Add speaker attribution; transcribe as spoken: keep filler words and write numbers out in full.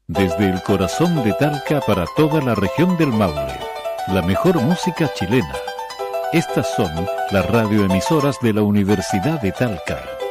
Speaker 1: Desde el corazón de Talca para toda la región del Maule, la mejor música chilena. Estas son las radioemisoras de la Universidad de Talca.